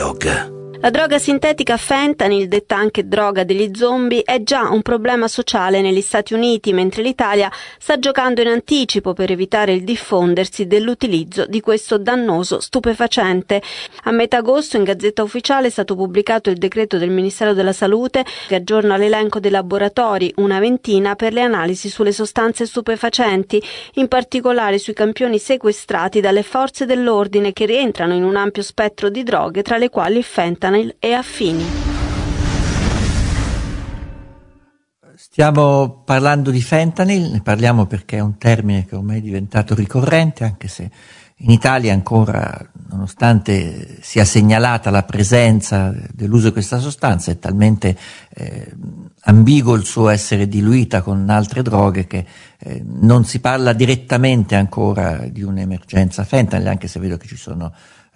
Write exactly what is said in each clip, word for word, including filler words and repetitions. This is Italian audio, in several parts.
Dialogue. La droga sintetica fentanyl, detta anche droga degli zombie, è già un problema sociale negli Stati Uniti, mentre l'Italia sta giocando in anticipo per evitare il diffondersi dell'utilizzo di questo dannoso stupefacente. A metà agosto in Gazzetta Ufficiale è stato pubblicato il decreto del Ministero della Salute che aggiorna l'elenco dei laboratori, una ventina, per le analisi sulle sostanze stupefacenti, in particolare sui campioni sequestrati dalle forze dell'ordine che rientrano in un ampio spettro di droghe, tra le quali il fentanyl e affini. Stiamo parlando di fentanyl, ne parliamo perché è un termine che ormai è diventato ricorrente, anche se in Italia ancora, nonostante sia segnalata la presenza dell'uso di questa sostanza, è talmente eh, ambiguo il suo essere diluita con altre droghe che eh, non si parla direttamente ancora di un'emergenza fentanyl, anche se vedo che ci sono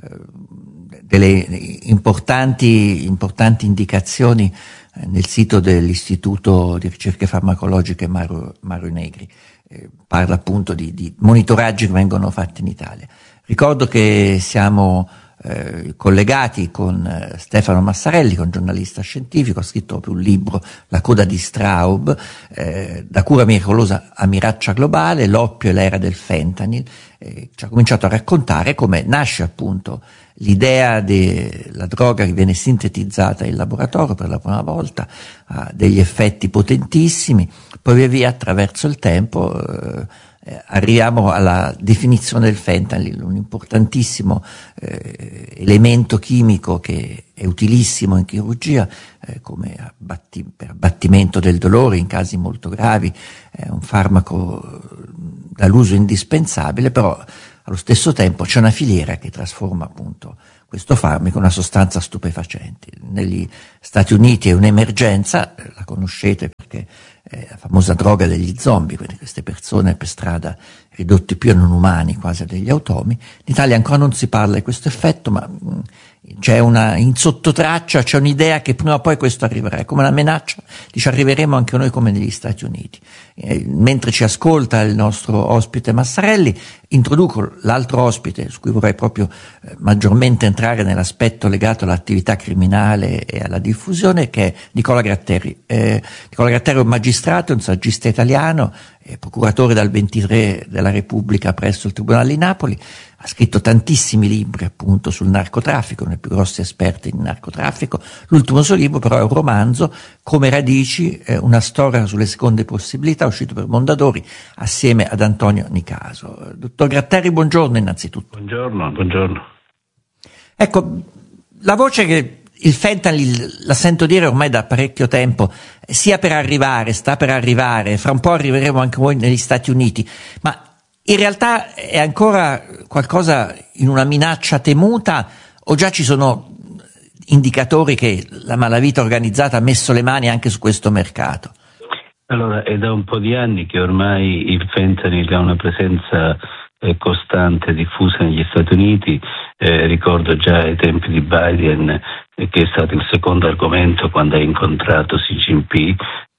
delle importanti, importanti indicazioni nel sito dell'Istituto di Ricerche Farmacologiche Mario, Mario Negri. Eh, parla appunto di, di monitoraggi che vengono fatti in Italia. Ricordo che siamo eh, collegati con eh, Stefano Massarelli, con giornalista scientifico, ha scritto proprio un libro, La coda di Straub, eh, da cura miracolosa a minaccia globale, l'oppio e l'era del fentanyl. Eh, ci ha cominciato a raccontare come nasce appunto l'idea della droga che viene sintetizzata in laboratorio per la prima volta, ha degli effetti potentissimi, poi via via attraverso il tempo eh, eh, arriviamo alla definizione del fentanyl, un importantissimo eh, elemento chimico che è utilissimo in chirurgia eh, come abbatti, per abbattimento del dolore in casi molto gravi, è un farmaco dall'uso indispensabile, però allo stesso tempo c'è una filiera che trasforma appunto questo farmaco in una sostanza stupefacente. Negli Stati Uniti è un'emergenza, la conoscete perché è la famosa droga degli zombie, quindi queste persone per strada ridotti più a non umani, quasi a degli automi. In Italia ancora non si parla di questo effetto, ma mh, c'è una, in sottotraccia c'è un'idea che prima o poi questo arriverà, è come una minaccia, dice arriveremo anche noi come negli Stati Uniti. Eh, mentre ci ascolta il nostro ospite Massarelli, introduco l'altro ospite su cui vorrei proprio eh, maggiormente entrare nell'aspetto legato all'attività criminale e alla diffusione, che è Nicola Gratteri. Eh, Nicola Gratteri è un magistrato, un saggista italiano, è procuratore dal ventitré della Repubblica presso il Tribunale di Napoli, ha scritto tantissimi libri appunto sul narcotraffico, uno dei più grossi esperti in narcotraffico. L'ultimo suo libro però è un romanzo, Come radici, eh, una storia sulle seconde possibilità, uscito per Mondadori assieme ad Antonio Nicaso. Dottor Gratteri, buongiorno innanzitutto. Buongiorno, buongiorno. Ecco, la voce che il fentanyl la sento dire ormai da parecchio tempo, sia per arrivare, sta per arrivare, fra un po' arriveremo anche voi negli Stati Uniti, ma in realtà è ancora qualcosa in una minaccia temuta o già ci sono indicatori che la malavita organizzata ha messo le mani anche su questo mercato? Allora, è da un po' di anni che ormai il fentanyl ha una presenza eh, costante, diffusa negli Stati Uniti. Eh, ricordo già ai tempi di Biden, eh, che è stato il secondo argomento quando ha incontrato Xi Jinping,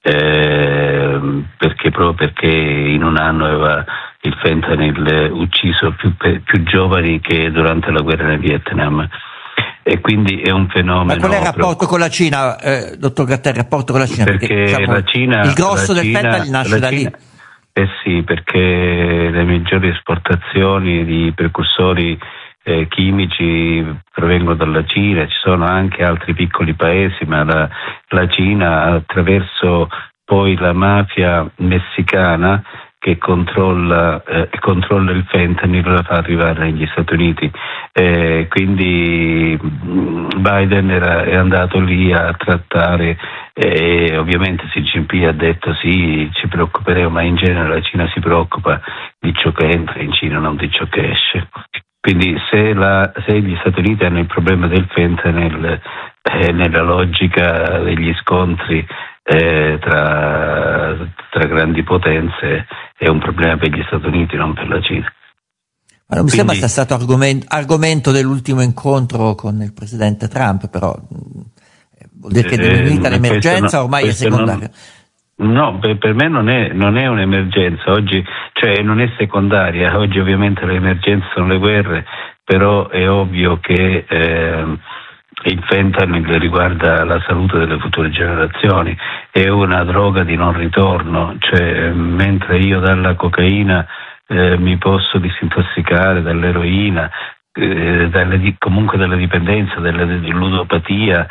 eh, perché proprio perché in un anno aveva il fentanyl ucciso più, più giovani che durante la guerra nel Vietnam. E quindi è un fenomeno. Ma qual è il rapporto con la Cina, eh, dottor Gratteri, il rapporto con la Cina? Perché, perché diciamo, la Cina, il grosso la del Cina, fentanyl nasce da Cina, lì. Eh sì, perché le maggiori esportazioni di precursori eh, chimici provengono dalla Cina, ci sono anche altri piccoli paesi, ma la, la Cina attraverso poi la mafia messicana che controlla, eh, controlla il fentanyl, la fa arrivare negli Stati Uniti. Eh, quindi Biden era, è andato lì a trattare, e eh, ovviamente Xi Jinping ha detto sì, ci preoccuperemo, ma in genere la Cina si preoccupa di ciò che entra in Cina, non di ciò che esce. Quindi se, la, se gli Stati Uniti hanno il problema del fentanyl, eh, nella logica degli scontri eh, tra, tra grandi potenze, è un problema per gli Stati Uniti, non per la Cina. Ma non mi Quindi, sembra sia stato argomento, argomento dell'ultimo incontro con il presidente Trump, però vuol dire che è diminuita eh, l'emergenza, no, ormai è secondaria. Non, no, per, per me non è, non è un'emergenza, oggi, cioè non è secondaria, oggi ovviamente le emergenze sono le guerre, però è ovvio che eh, il fentanyl riguarda la salute delle future generazioni, è una droga di non ritorno, cioè mentre io dalla cocaina eh, mi posso disintossicare, dall'eroina, eh, dalle, comunque dalla dipendenza, dalla ludopatia,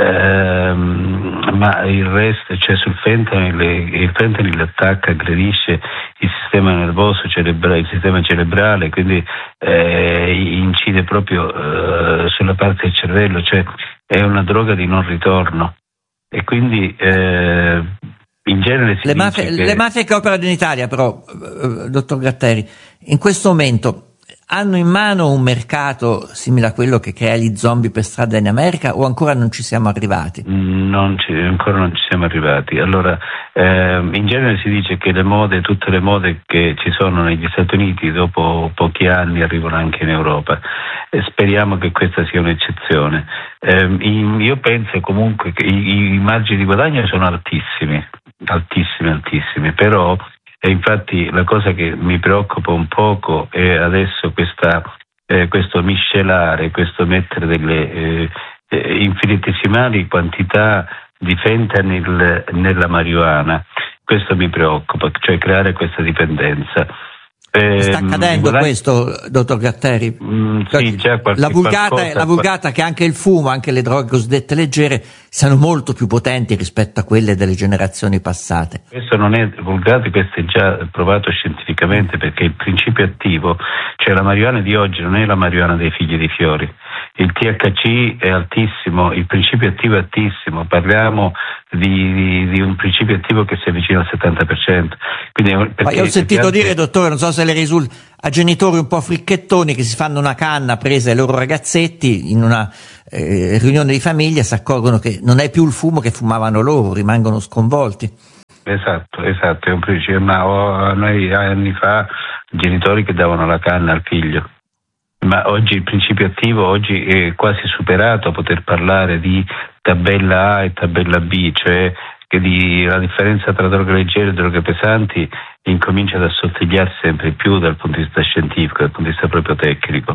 ehm, ma il resto, cioè sul fentanyl, il fentanyl attacca, aggredisce il sistema nervoso cerebrale, il sistema cerebrale, quindi eh, incide proprio eh, sulla parte del cervello, cioè è una droga di non ritorno e quindi eh, in genere si le dice mafie, che... le mafie che operano in Italia però, eh, dottor Gratteri, in questo momento hanno in mano un mercato simile a quello che crea gli zombie per strada in America o ancora non ci siamo arrivati? Non ci, ancora non ci siamo arrivati. Allora, ehm, in genere si dice che le mode, tutte le mode che ci sono negli Stati Uniti dopo pochi anni arrivano anche in Europa e speriamo che questa sia un'eccezione. Ehm, in, io penso comunque che i, i margini di guadagno sono altissimi, altissimi, altissimi, però e infatti la cosa che mi preoccupa un poco è adesso questa, eh, questo miscelare, questo mettere delle eh, eh, infinitesimali quantità di fentanyl nella marijuana. Questo mi preoccupa, cioè creare questa dipendenza. Eh, Sta accadendo guadagno... questo, dottor Gratteri? Mm, sì, già qualche, la vulgata, qualcosa, la vulgata che anche il fumo, anche le droghe cosiddette leggere siano molto più potenti rispetto a quelle delle generazioni passate. Questo non è vulgata, questo è già provato scientificamente, perché il principio attivo, cioè la marijuana di oggi non è la marijuana dei figli di fiori, il T H C è altissimo, il principio attivo è altissimo, parliamo di, di, di un principio attivo che si avvicina al settanta per cento. Quindi, Ma io ho sentito altri... dire, dottore, non so se le risulta, a genitori un po' fricchettoni che si fanno una canna presa ai loro ragazzetti in una eh, riunione di famiglia, si accorgono che non è più il fumo che fumavano loro, rimangono sconvolti. Esatto, esatto, è un principio, ma oh, noi anni fa genitori che davano la canna al figlio. Ma oggi il principio attivo oggi è quasi superato a poter parlare di tabella A e tabella B, cioè che di, la differenza tra droghe leggere e droghe pesanti incomincia ad assottigliarsi sempre più dal punto di vista scientifico, dal punto di vista proprio tecnico.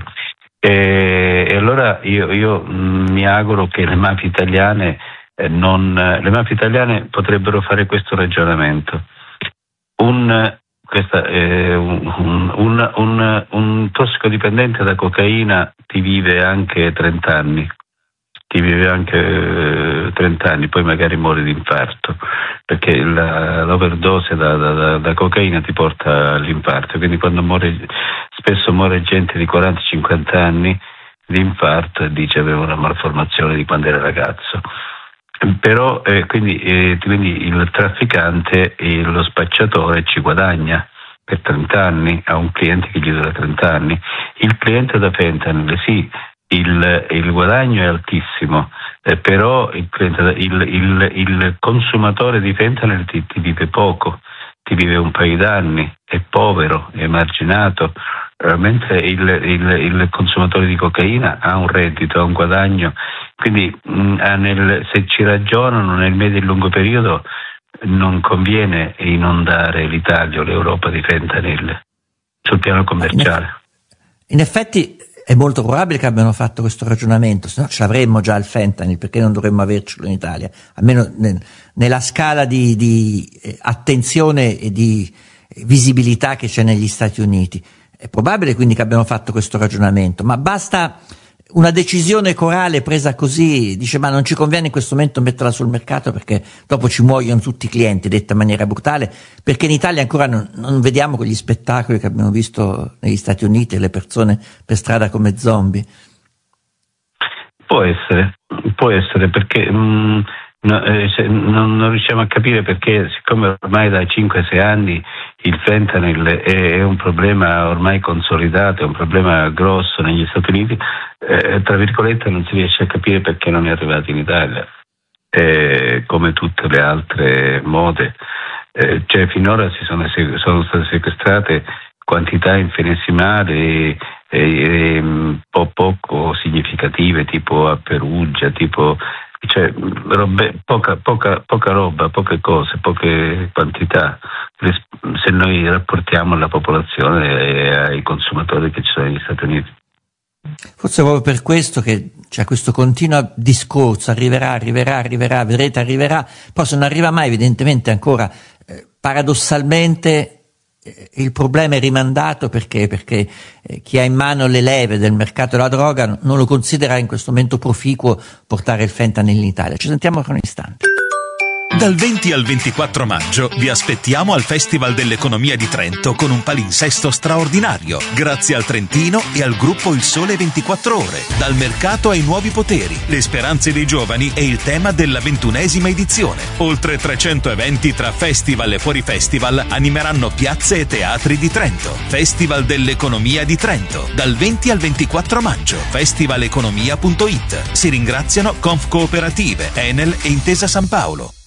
E, e allora io, io mh, mi auguro che le mafie italiane eh, non, le mafie italiane potrebbero fare questo ragionamento. Un Questa è un, un, un, un tossicodipendente da cocaina ti vive anche trenta anni, ti vive anche eh, trenta anni, poi magari muore di infarto, perché la, l'overdose da, da, da cocaina ti porta all'infarto, quindi quando muore, spesso muore gente di quaranta cinquanta anni di infarto e dice aveva una malformazione di quando era ragazzo. Però eh, quindi, eh, quindi il trafficante e lo spacciatore ci guadagna per trenta anni, ha un cliente che gli dura trenta anni. Il cliente da fentanyl, sì, il, il guadagno è altissimo, eh, però il, il, il, il consumatore di fentanyl ti, ti vive poco, ti vive un paio d'anni, è povero, è emarginato, eh, mentre il, il, il consumatore di cocaina ha un reddito, ha un guadagno. Quindi mh, nel, se ci ragionano nel medio e lungo periodo non conviene inondare l'Italia o l'Europa di fentanyl sul piano commerciale. In effetti è molto probabile che abbiano fatto questo ragionamento, se no ce l'avremmo già il fentanyl, perché non dovremmo avercelo in Italia, almeno nel, nella scala di, di attenzione e di visibilità che c'è negli Stati Uniti. È probabile quindi che abbiano fatto questo ragionamento, ma basta una decisione corale presa così, dice ma non ci conviene in questo momento metterla sul mercato perché dopo ci muoiono tutti i clienti, detta in maniera brutale, perché in Italia ancora non, non vediamo quegli spettacoli che abbiamo visto negli Stati Uniti, le persone per strada come zombie. Può essere, può essere perché mh, no, eh, se, non, non riusciamo a capire perché, siccome ormai da cinque sei anni il fentanyl è, è un problema ormai consolidato, è un problema grosso negli Stati Uniti, eh, tra virgolette non si riesce a capire perché non è arrivato in Italia, eh, come tutte le altre mode, eh, cioè finora si sono, sono state sequestrate quantità infinitesimali e, e, e po- poco significative, tipo a Perugia, tipo cioè robe, poca, poca, poca roba, poche cose, poche quantità, se noi rapportiamo alla popolazione e ai consumatori che ci sono negli Stati Uniti. Forse proprio per questo che C'è questo continuo discorso, arriverà, arriverà, arriverà, vedrete, arriverà, poi se non arriva mai, evidentemente ancora, eh, paradossalmente, eh, il problema è rimandato perché, perché eh, chi ha in mano le leve del mercato della droga non lo considera in questo momento proficuo portare il fentanyl in Italia. Ci sentiamo fra un istante. Dal venti al ventiquattro maggio vi aspettiamo al Festival dell'Economia di Trento con un palinsesto straordinario, grazie al Trentino e al gruppo Il Sole ventiquattro Ore. Dal mercato ai nuovi poteri, le speranze dei giovani e il tema della ventunesima edizione. Oltre trecento eventi tra festival e fuori festival animeranno piazze e teatri di Trento. Festival dell'Economia di Trento, dal venti al ventiquattro maggio. festivaleconomia punto it. Si ringraziano Confcooperative, Enel e Intesa San Paolo.